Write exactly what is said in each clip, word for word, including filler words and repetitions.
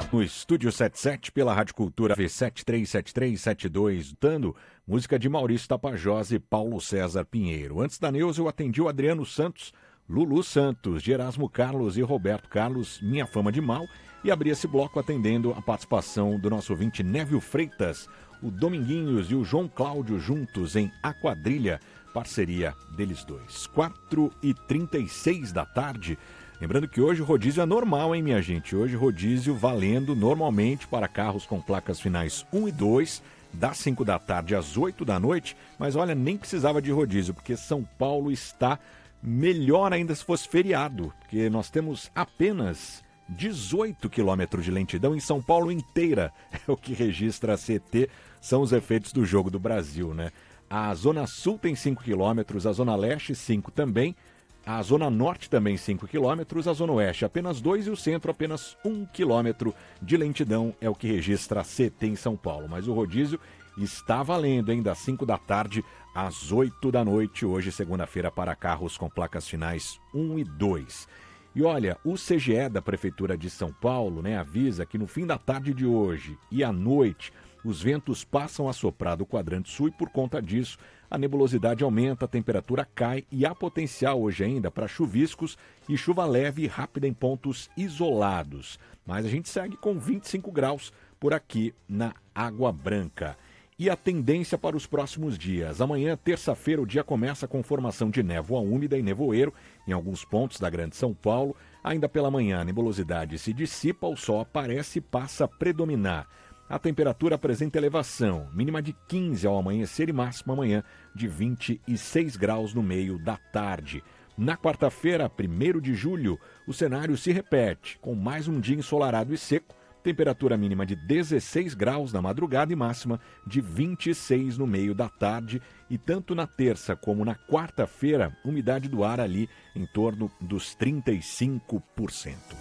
No Estúdio setenta e sete, pela Rádio Cultura V sete três sete três sete dois, dando música de Maurício Tapajós e Paulo César Pinheiro. Antes da Neuza, eu atendi o Adriano Santos, Lulu Santos, de Erasmo Carlos e Roberto Carlos, Minha Fama de Mal, e abri esse bloco atendendo a participação do nosso ouvinte Névio Freitas, o Dominguinhos e o João Cláudio juntos em A Quadrilha, parceria deles dois. quatro e trinta e seis da tarde. Lembrando que hoje o rodízio é normal, hein, minha gente? Hoje rodízio valendo normalmente para carros com placas finais um e dois, das cinco da tarde às oito da noite. Mas olha, nem precisava de rodízio, porque São Paulo está melhor ainda se fosse feriado, porque nós temos apenas dezoito quilômetros de lentidão em São Paulo inteira. É o que registra a C T, são os efeitos do Jogo do Brasil, né? A Zona Sul tem cinco quilômetros, a Zona Leste cinco também, a Zona Norte também cinco quilômetros, a Zona Oeste apenas dois e o Centro apenas um quilômetro de lentidão é o que registra a C T em São Paulo. Mas o rodízio está valendo, hein, das cinco da tarde às oito da noite, hoje segunda-feira, para carros com placas finais um e dois. E olha, o C G E da Prefeitura de São Paulo, né, avisa que no fim da tarde de hoje e à noite os ventos passam a soprar do quadrante sul e por conta disso a nebulosidade aumenta, a temperatura cai e há potencial hoje ainda para chuviscos e chuva leve e rápida em pontos isolados. Mas a gente segue com vinte e cinco graus por aqui na Água Branca. E a tendência para os próximos dias. Amanhã, terça-feira, o dia começa com formação de névoa úmida e nevoeiro em alguns pontos da Grande São Paulo. Ainda pela manhã, a nebulosidade se dissipa, o sol aparece e passa a predominar. A temperatura apresenta elevação, mínima de quinze ao amanhecer e máxima amanhã de vinte e seis graus no meio da tarde. Na quarta-feira, primeiro de julho, o cenário se repete, com mais um dia ensolarado e seco, temperatura mínima de dezesseis graus na madrugada e máxima de vinte e seis no meio da tarde. E tanto na terça como na quarta-feira, umidade do ar ali em torno dos trinta e cinco por cento.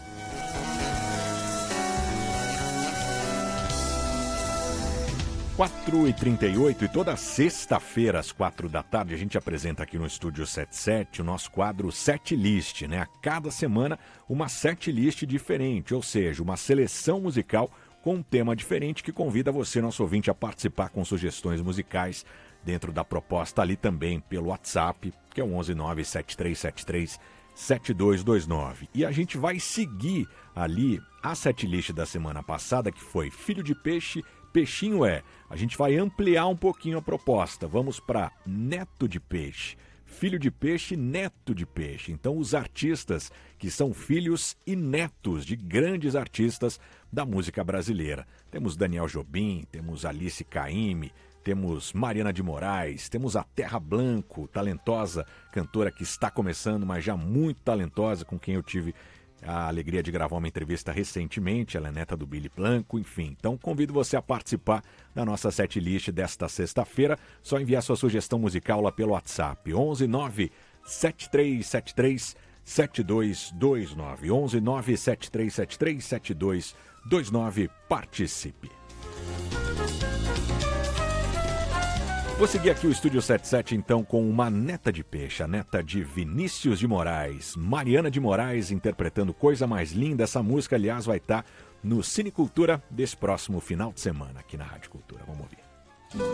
quatro e trinta e oito, e toda sexta-feira às quatro da tarde a gente apresenta aqui no Estúdio setenta e sete o nosso quadro Set List, né? A cada semana uma set list diferente, ou seja, uma seleção musical com um tema diferente que convida você, nosso ouvinte, a participar com sugestões musicais dentro da proposta ali também pelo WhatsApp, que é o onze nove sete três sete três sete dois dois nove. E a gente vai seguir ali a set list da semana passada, que foi Filho de Peixe, Peixinho é. A gente vai ampliar um pouquinho a proposta. Vamos para Neto de Peixe. Filho de Peixe, Neto de Peixe. Então, os artistas que são filhos e netos de grandes artistas da música brasileira. Temos Daniel Jobim, temos Alice Caymmi, temos Mariana de Moraes, temos a Terra Blanco, talentosa cantora que está começando, mas já muito talentosa, com quem eu tive a alegria de gravar uma entrevista recentemente. Ela é neta do Billy Blanco, enfim. Então convido você a participar da nossa setlist desta sexta-feira. Só enviar sua sugestão musical lá pelo WhatsApp. onze nove sete três sete três sete dois dois nove. onze nove sete três sete três sete dois dois nove. Participe. Vou seguir aqui o Estúdio setenta e sete, então, com uma neta de peixe, a neta de Vinícius de Moraes. Mariana de Moraes interpretando Coisa Mais Linda. Essa música, aliás, vai estar no Cine Cultura desse próximo final de semana aqui na Rádio Cultura. Vamos ouvir.